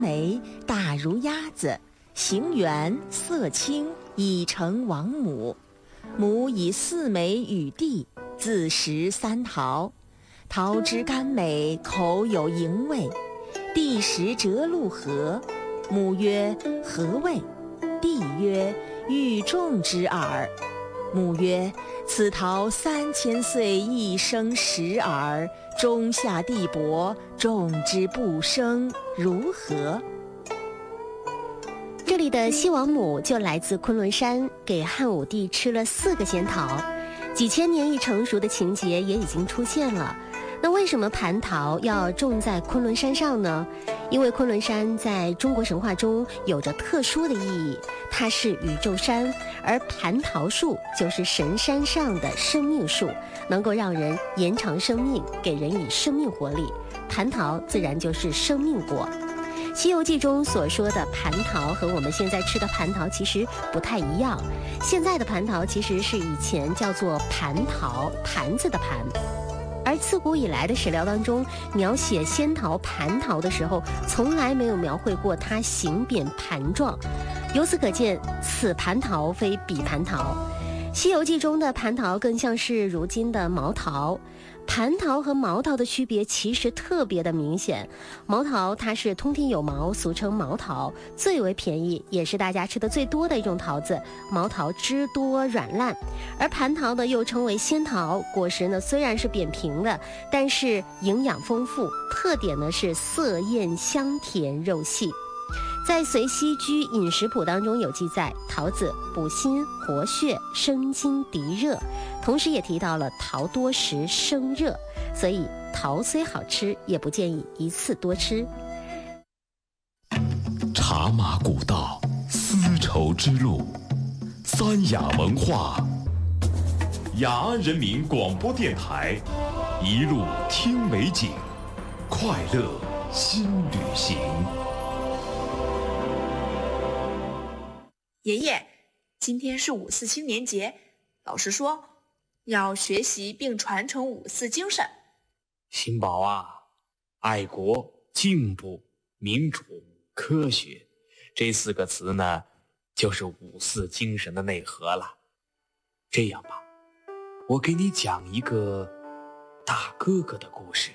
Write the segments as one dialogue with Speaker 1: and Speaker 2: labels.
Speaker 1: 眉大如鸭子，形圆色青，已成王母。母以四眉与地，自食三桃。桃之甘美，口有盈味。地食折鹿核。母曰：何谓？地曰：欲种之耳。母曰：此桃3000岁一生食耳，中下地薄，种之不生，如何？
Speaker 2: 这里的西王母就来自昆仑山，给汉武帝吃了4个仙桃，几千年一成熟的情节也已经出现了。那为什么蟠桃要种在昆仑山上呢？因为昆仑山在中国神话中有着特殊的意义，它是宇宙山，而蟠桃树就是神山上的生命树，能够让人延长生命，给人以生命活力。蟠桃自然就是生命果。《西游记》中所说的蟠桃和我们现在吃的蟠桃其实不太一样，现在的蟠桃其实是以前叫做蟠桃，坛子的盘。而自古以来的史料当中，描写仙桃、蟠桃的时候，从来没有描绘过它形扁盘状。由此可见，此蟠桃非彼蟠桃。《西游记》中的蟠桃更像是如今的毛桃。蟠桃和毛桃的区别其实特别的明显，毛桃它是通体有毛，俗称毛桃，最为便宜，也是大家吃的最多的一种桃子。毛桃汁多软烂，而蟠桃呢又称为仙桃，果实呢虽然是扁平的，但是营养丰富，特点呢是色艳香甜肉细。在《随溪居饮食谱》当中有记载，桃子补心活血生津涤热，同时也提到了桃多食生热，所以桃虽好吃，也不建议一次多吃。
Speaker 3: 茶马古道，丝绸之路，三雅文化，雅安人民广播电台，一路听美景，快乐新旅行。
Speaker 4: 爷爷，今天是五四青年节，老师说要学习并传承五四精神。
Speaker 5: 新宝啊，爱国、进步、民主、科学，这4个词呢，就是五四精神的内核了。这样吧，我给你讲一个大哥哥的故事。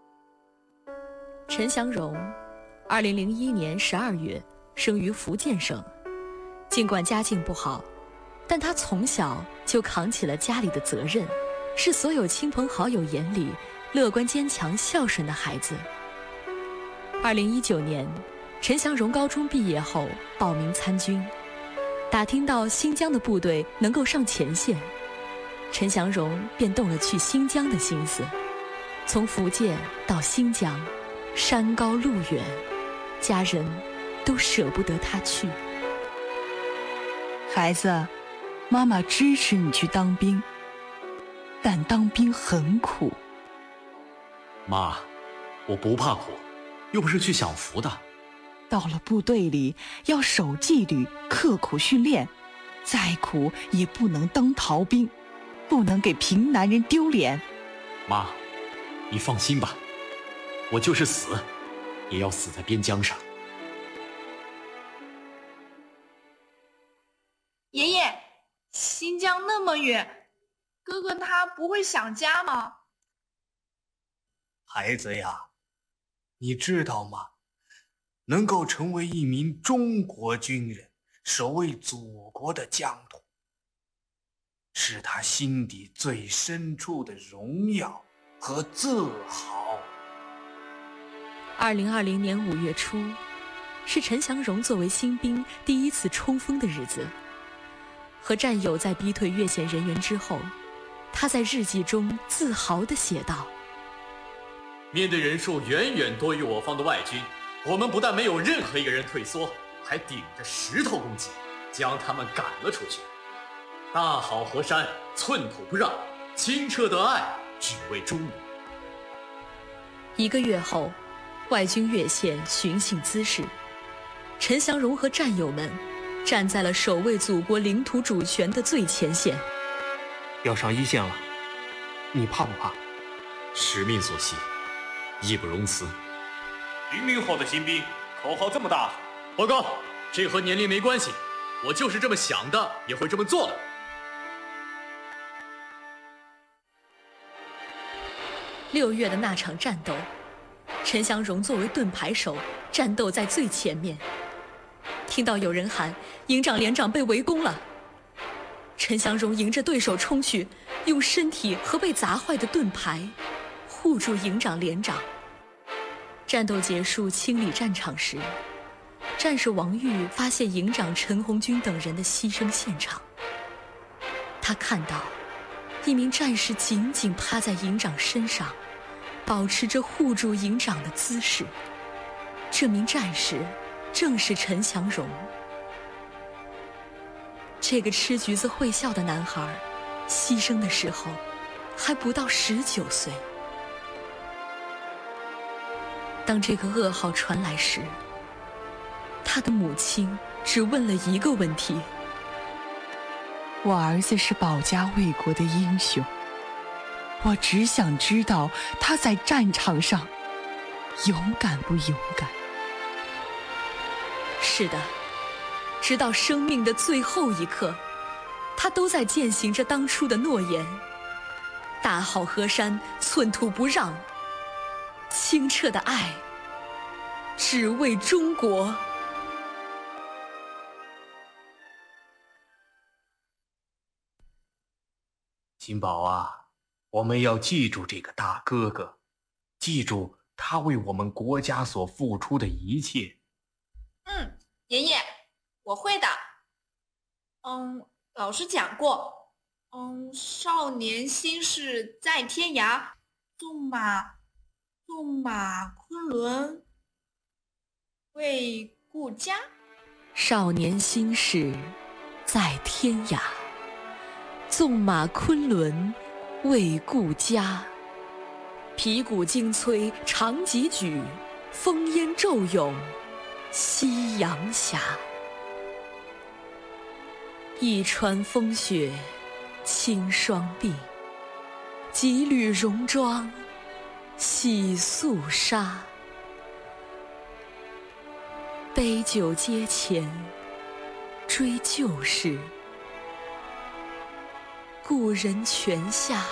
Speaker 6: 陈祥荣，2001年12月生于福建省。尽管家境不好，但他从小就扛起了家里的责任，是所有亲朋好友眼里乐观坚强孝顺的孩子。2019年，陈祥荣高中毕业后报名参军，打听到新疆的部队能够上前线，陈祥荣便动了去新疆的心思。从福建到新疆，山高路远，家人都舍不得他去。
Speaker 7: 孩子，妈妈支持你去当兵，但当兵很苦。
Speaker 8: 妈，我不怕苦，又不是去享福的。
Speaker 7: 到了部队里要守纪律，刻苦训练，再苦也不能当逃兵，不能给平男人丢脸。
Speaker 8: 妈，你放心吧，我就是死，也要死在边疆上。
Speaker 4: 爷爷，新疆那么远，哥哥他不会想家吗？
Speaker 5: 孩子呀，你知道吗？能够成为一名中国军人，守卫祖国的疆土，是他心底最深处的荣耀和自豪。
Speaker 6: 2020年5月初，是陈祥荣作为新兵第一次冲锋的日子。和战友在逼退越线人员之后，他在日记中自豪地写道：
Speaker 8: 面对人数远远多于我方的外军，我们不但没有任何一个人退缩，还顶着石头攻击，将他们赶了出去。大好河山，寸土不让，清澈的爱只为中国。
Speaker 6: 1个月后，外军越线寻衅滋事，陈祥荣和战友们站在了守卫祖国领土主权的最前线。
Speaker 5: 要上一线了，你怕不怕？
Speaker 8: 使命所系，义不容辞。
Speaker 9: 00后的新兵
Speaker 8: 口号这么大，报告，这和年龄没关系，我就是这么想的，也会这么做的。
Speaker 6: 6月的那场战斗，陈祥荣作为盾牌手，战斗在最前面。听到有人喊营长连长被围攻了，陈祥荣迎着对手冲去，用身体和被砸坏的盾牌护住营长连长。战斗结束清理战场时，战士王玉发现营长陈红军等人的牺牲现场。他看到一名战士紧紧趴在营长身上，保持着护住营长的姿势。这名战士正是陈祥荣。这个吃橘子会笑的男孩，牺牲的时候还不到19岁。当这个噩耗传来时，他的母亲只问了一个问题：
Speaker 7: 我儿子是保家卫国的英雄，我只想知道他在战场上勇敢不勇敢。
Speaker 6: 是的，直到生命的最后一刻，他都在践行着当初的诺言。大好河山，寸土不让，清澈的爱，只为中国。
Speaker 5: 金宝啊，我们要记住这个大哥哥，记住他为我们国家所付出的一切。
Speaker 4: 爷爷，我会的。老师讲过，少年心事在天涯，纵马昆仑为故家。
Speaker 6: 少年心事在天涯，纵马昆仑为故家。皮鼓惊摧长戟举，烽烟骤涌夕阳下。一川风雪清霜鬓，几缕戎装洗素纱。杯酒阶前追旧事，故人泉下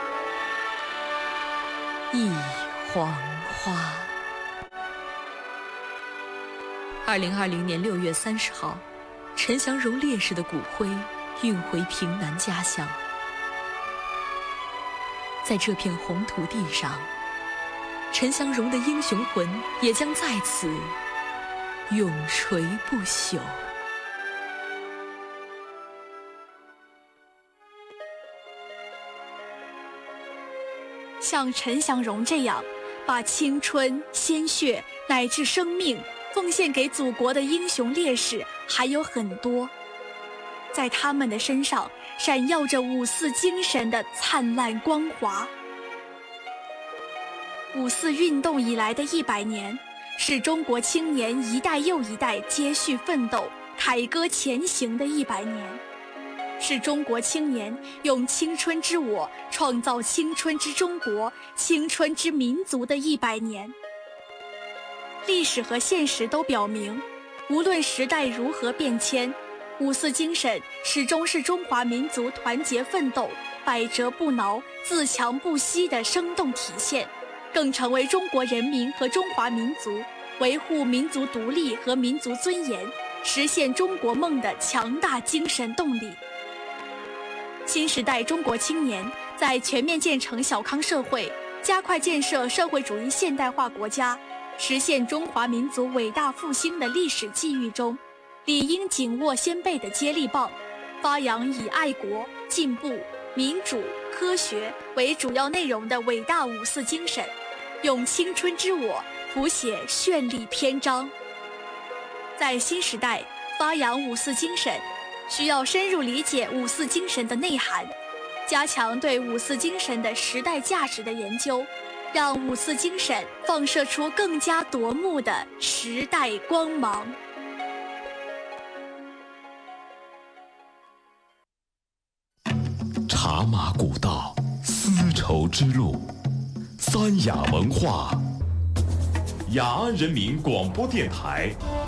Speaker 6: 一黄花。2020年6月30号，陈祥荣烈士的骨灰运回平南家乡。在这片红土地上，陈祥荣的英雄魂也将在此永垂不朽。
Speaker 9: 像陈祥荣这样把青春、鲜血乃至生命奉献给祖国的英雄烈士还有很多，在他们的身上闪耀着5·4精神的灿烂光华。5·4运动以来的100年，是中国青年一代又一代接续奋斗、凯歌前行的100年，是中国青年用青春之我创造青春之中国、青春之民族的100年。历史和现实都表明，无论时代如何变迁，5·4精神始终是中华民族团结奋斗、百折不挠、自强不息的生动体现，更成为中国人民和中华民族维护民族独立和民族尊严、实现中国梦的强大精神动力。新时代中国青年在全面建成小康社会、加快建设社会主义现代化国家、实现中华民族伟大复兴的历史际遇中，理应紧握先辈的接力棒，发扬以爱国、进步、民主、科学为主要内容的伟大5·4精神，用青春之我谱写绚丽篇章。在新时代发扬5·4精神，需要深入理解5·4精神的内涵，加强对5·4精神的时代价值的研究，让5·4精神放射出更加夺目的时代光芒。
Speaker 3: 茶马古道，丝绸之路，三雅文化雅安人民广播电台